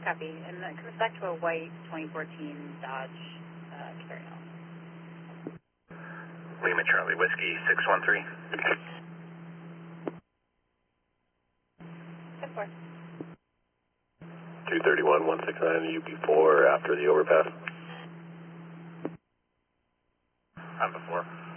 Copy. And that comes back to a white 2014 Dodge Carry-On. Lima Charlie Whiskey 613. 10-4. 231, 169 UB4 after the overpass. I'm before.